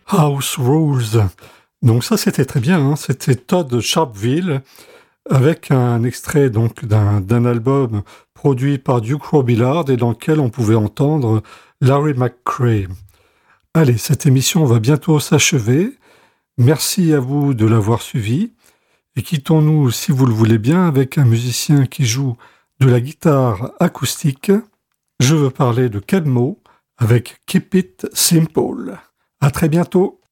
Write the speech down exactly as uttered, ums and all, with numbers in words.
House Rules. Donc ça c'était très bien, hein. C'était Todd Sharpville avec un extrait donc d'un, d'un album produit par Duke Robillard et dans lequel on pouvait entendre Larry McCray. Allez, cette émission va bientôt s'achever. Merci à vous de l'avoir suivi et quittons-nous, si vous le voulez bien, avec un musicien qui joue de la guitare acoustique. Je veux parler de Kelmo avec Keep It Simple. À très bientôt.